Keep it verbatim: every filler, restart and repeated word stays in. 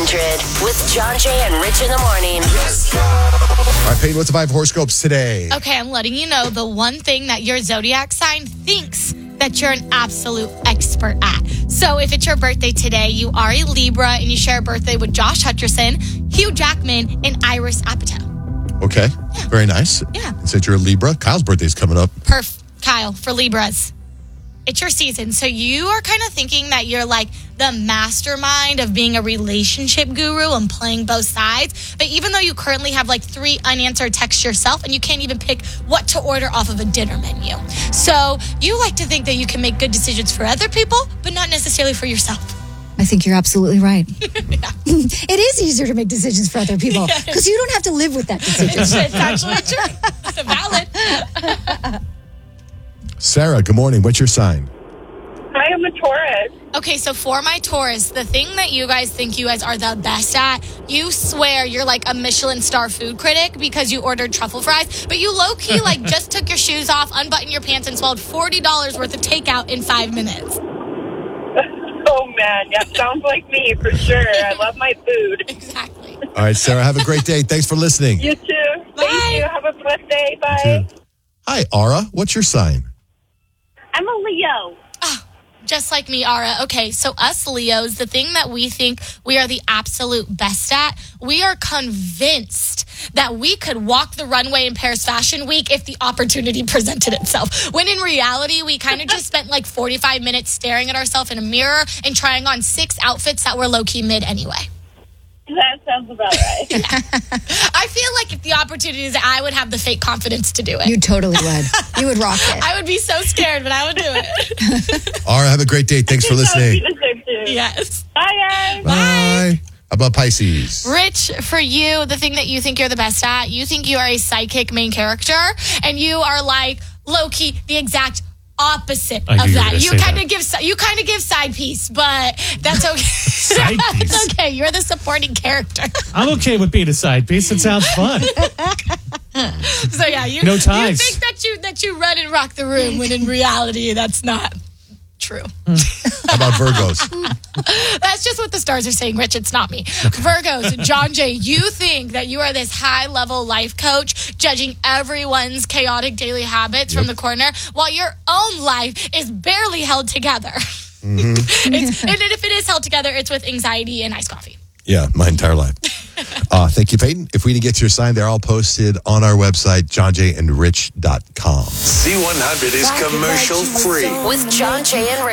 hundred with John Jay and Rich in the morning. All right, Peyton, what's the five horoscopes today? Okay, I'm letting you know the one thing that your zodiac sign thinks that you're an absolute expert at. So if it's your birthday today, you are a Libra and you share a birthday with Josh Hutcherson, Hugh Jackman, and Iris Apatow. Okay, yeah. Very nice. Yeah. Since you're a Libra, Kyle's birthday's coming up. Perf, Kyle, for Libras. It's your season. So you are kind of thinking that you're like the mastermind of being a relationship guru and playing both sides. But even though you currently have like three unanswered texts yourself and you can't even pick what to order off of a dinner menu. So you like to think that you can make good decisions for other people, but not necessarily for yourself. I think you're absolutely right. Yeah. It is easier to make decisions for other people because you don't have to live with that decision. It's, it's actually true. It's valid. Sarah, good morning. What's your sign? I am a Taurus. Okay, so for my Taurus, the thing that you guys think you guys are the best at, you swear you're like a Michelin star food critic because you ordered truffle fries, but you low-key like just took your shoes off, unbuttoned your pants, and swallowed forty dollars worth of takeout in five minutes. Oh, man. Yeah, sounds like me for sure. I love my food. Exactly. All right, Sarah, have a great day. Thanks for listening. You too. Bye. Thank you. Have a blessed day. Bye. Hi, Ara. What's your sign? I'm a Leo. Oh, just like me, Ara. Okay, so us Leos, the thing that we think we are the absolute best at, we are convinced that we could walk the runway in Paris Fashion Week if the opportunity presented itself. When in reality, we kind of just spent like forty-five minutes staring at ourselves in a mirror and trying on six outfits that were low-key mid anyway. That sounds about right. Yeah. I feel like if the opportunity is, I would have the fake confidence to do it. You totally would. You would rock it. I would be so scared, but I would do it. Ara, have a great day. Thanks for listening. Yes. Bye, guys. Bye. How about Pisces? Rich, for you, the thing that you think you're the best at, you think you are a sidekick main character, and you are like low-key the exact opposite I of knew you were that. gonna You say kind that. of give si- you kind of give side piece, but that's okay. Side piece? That's okay. You're the supporting character. I'm okay with being a side piece. It sounds fun. So yeah, you, No ties. you think that you that you run and rock the room when in reality that's not true. How about Virgos? That's just what the stars are saying, Rich. It's not me. Virgos, John Jay, you think that you are this high-level life coach judging everyone's chaotic daily habits Yep. from the corner while your own life is barely held together. Mm-hmm. it's, and if it is held together, it's with anxiety and iced coffee. Yeah, my entire life. Uh, thank you, Peyton. If we didn't get to your sign, they're all posted on our website, john jay and rich dot com. Z one hundred is commercial free. With John Jay and Rich.